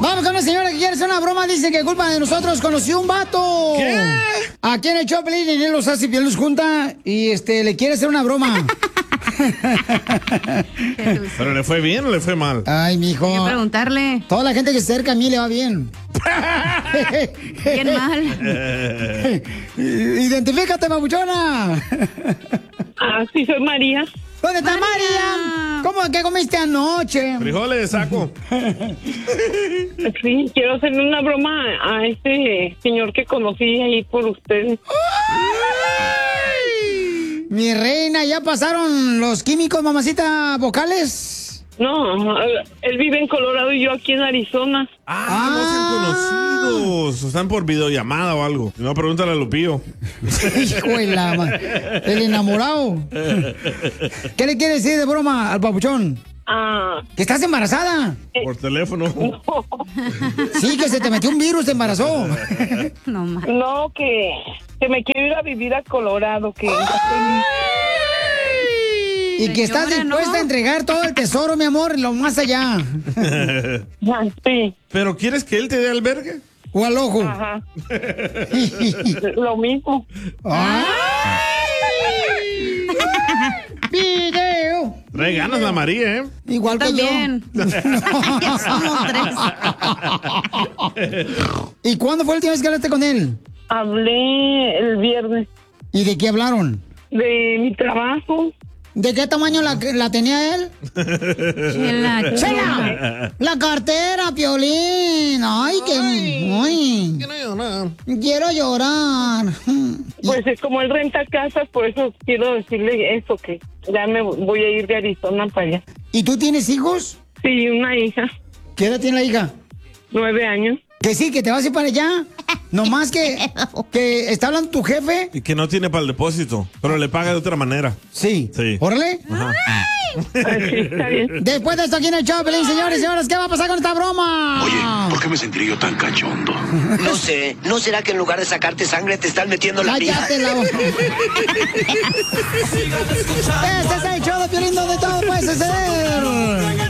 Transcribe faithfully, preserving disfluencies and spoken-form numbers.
Vamos con una señora que quiere hacer una broma. Dice que culpa de nosotros conoció un vato. ¿Qué? Aquí en el Choplin y él los hace y él los junta y este le quiere hacer una broma. ¿Pero le fue bien o le fue mal? Ay, mijo. Hay que preguntarle. Toda la gente que se acerca a mí le va bien. Bien mal. Identifícate, babuchona. Ah, sí, soy María. ¿Dónde está María? María? ¿Cómo? ¿Qué comiste anoche? Frijoles de saco. Sí, quiero hacerle una broma a este señor que conocí ahí por ustedes. Mi reina, ¿ya pasaron los químicos, mamacita, vocales? No, él vive en Colorado y yo aquí en Arizona. Ah, Ah. no se han conocido. Están por videollamada o algo. Si no, pregúntale a Lupillo. Hijo de la ma- el enamorado. ¿Qué le quiere decir de broma al papuchón? Ah, ¿Que estás embarazada? Por teléfono. Sí, que se te metió un virus, te embarazó. No más. no, que, que me quiero ir a vivir a Colorado, que Y que estás Señora, dispuesta ¿no? a entregar todo el tesoro, mi amor, lo más allá. Ah, sí, ¿Pero quieres que él te dé albergue? O al ojo. ajá, lo mismo. ¡Ay! ¡Video! Trae ganas la María, ¿eh? Igual que yo. También. Ya somos tres. ¿Y cuándo fue la última vez que hablaste con él? Hablé el viernes ¿Y de qué hablaron? de mi trabajo. ¿De qué tamaño la, la tenía él? Chela, chela. ¡Chela! La cartera, Piolín. Ay, que... Ay, quiero llorar. Pues es como él renta casas, por eso quiero decirle eso, que ya me voy a ir de Arizona para allá. ¿Y tú tienes hijos? Sí, una hija, ¿Qué edad tiene la hija? nueve años. Que sí, que te vas a ir para allá. Nomás que, que está hablando tu jefe. Y que no tiene para el depósito, pero le paga de otra manera. Sí. Sí. Órale. Ajá. Así está bien. Después de esto aquí en el show, Pelín, señores y señoras, ¿qué va a pasar con esta broma? Oye, ¿por qué me sentiré yo tan cachondo? No sé, ¿no será que en lugar de sacarte sangre te están metiendo la pija? Cállate la boca. Este es el show de Piolín donde todo puede suceder.